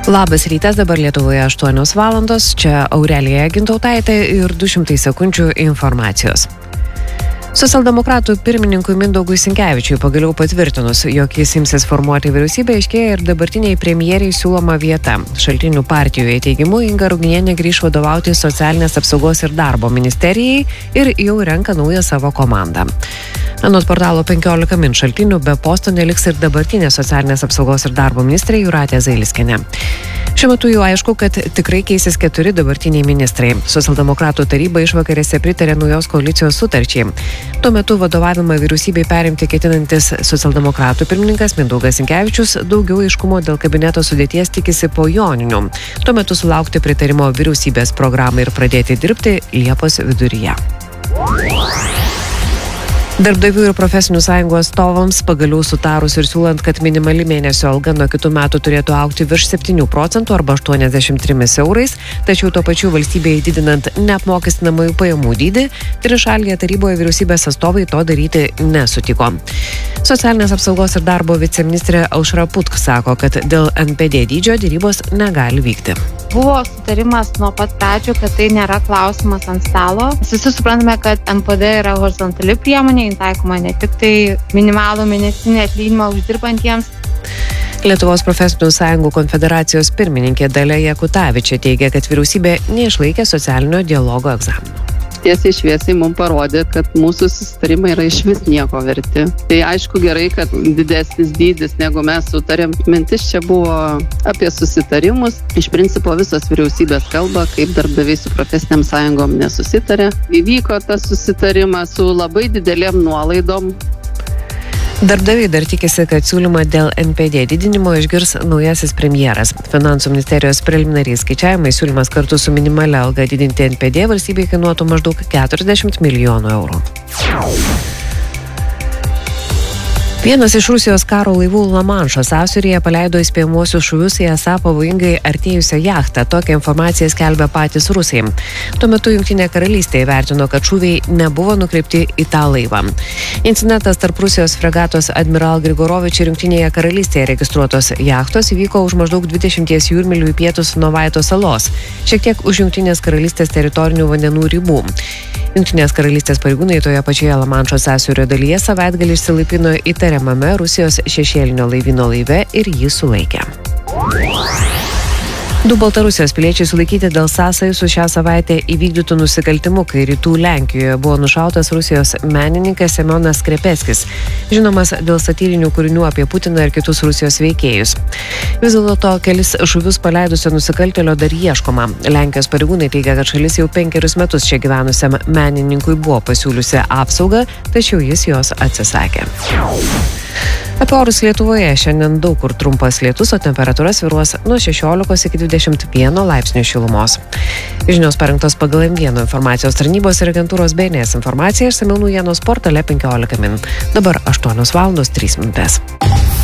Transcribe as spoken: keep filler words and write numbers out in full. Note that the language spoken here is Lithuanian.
Labas rytas, dabar Lietuvoje aštuonios valandos, čia Aurelija Gintautaitė ir du šimtai sekundžių informacijos. Socialdemokratų pirmininkui Mindaugui Sinkevičiui pagaliau patvirtinus, jog jis imsis formuoti vyriausybę, aiškėja ir dabartiniai premjeriai siūloma vieta. Šaltinių partijoje teigimu Inga Ruginienė grįš vadovauti socialinės apsaugos ir darbo ministerijai ir jau renka naują savo komandą. Anot portalo penkiolika min šaltinių be posto neliks ir dabartinė socialinės apsaugos ir darbo ministrė Jūratė Zailskienė. Šiuo metu jau aišku, kad tikrai keisis keturi dabartiniai ministrai. Socialdemokratų taryba išvakarėse pritarė naujos koalicijos sutarčiai. Tuo metu vadovavimą vyriausybei perimti ketinantis socialdemokratų pirmininkas Mindaugas Sinkevičius daugiau aiškumo dėl kabineto sudėties tikisi po joninių. Tuo metu sulaukti pritarimo vyriausybės programai ir pradėti dirbti Liepos viduryje. Darbdavių ir profesinių sąjungų atstovams pagaliau sutarus ir siūlant, kad minimali mėnesio alga nuo kitų metų turėtų augti virš septynių procentų arba aštuoniasdešimt trimis eurais, tačiau tuo pačiu valstybėje didinant neapmokestinamųjų pajamų dydį, trišalėje taryboje vyriausybės atstovai to daryti nesutiko. Socialinės apsaugos ir darbo viceministrė Aušra Putk sako, kad dėl en pe de dydžio derybos negali vykti. Buvo sutarimas nuo pat pradžių, kad tai nėra klausimas ant stalo. Visi suprantame, kad en pe de yra horizontali priemonė, taikoma ne tik tai minimalų mėnesinį atlyginimą uždirbantiems. Lietuvos profesinių sąjungų konfederacijos pirmininkė Dalia Jakutavičė teigia, kad vyriausybė neišlaikė socialinio dialogo egzamino. Tiesiai šviesiai mums parodė, kad mūsų susitarimai yra iš vis nieko verti. Tai aišku gerai, kad didesnis dydis negu mes sutarėm. Mintis čia buvo apie susitarimus. Iš principo visos vyriausybės kalba, kaip darbdaviai su profesiniam sąjungom nesusitarė. Įvyko tas susitarimas su labai didelėm nuolaidom. Darbdaviai dar tikisi, kad siūlymą dėl en pe de didinimo išgirs naujasis premjeras. Finansų ministerijos preliminariais skaičiavimais siūlymas kartu su minimalia alga didinti en pe de valstybei kainuotų maždaug keturiasdešimt milijonų eurų. Vienas iš Rusijos karo laivų Lamanšo sąsiauryje paleido įspėjamuosius šūvius į esą pavojingai artėjusią jachtą. Tokią informaciją skelbia patys Rusai. Tuo metu Jungtinė karalystė įvertino, kad šūviai nebuvo nukreipti į tą laivą. Incidentas tarp Rusijos fregatos Admiral Grigorovič ir Jungtinėje karalystėje registruotos jachtos įvyko už maždaug dvidešimties jūrmylių į pietus nuo Vaito salos, šiek tiek už Jungtinės karalystės teritorinių vandenų ribų. Jungtinės karalystės pareigūnai toje pačioje Lamanšo sąsiaurio dalyje savaitgalį išsilaipino įtariamame Rusijos šešėlinio laivyno laive ir jį sulaikė. Du Baltarusijos piliečiai sulaikyti dėl sąsajų su šią savaitę įvykdytų nusikaltimų, kai rytų Lenkijoje buvo nušautas Rusijos menininkas Semionas Krepeskis, žinomas dėl satyrinių kūrinių apie Putiną ir kitus Rusijos veikėjus. Vis dėlto kelis šūvius paleidusio nusikaltėlio dar ieškoma. Lenkijos pareigūnai teigia, kad šalis jau penkerius metus čia gyvenusiam menininkui buvo pasiūliusi apsaugą, tačiau jis jos atsisakė. Apie orus Lietuvoje šiandien daug kur trumpas lietus, o temperatūra svyruos nuo šešiolikos iki dvidešimt vieno laipsnių šilumos. Žinios parengtos pagal em vieno informacijos tarnybos ir agentūros be en es informaciją išsamiau naujienos portale penkiolika min. Dabar aštuonios valandos trys minutės.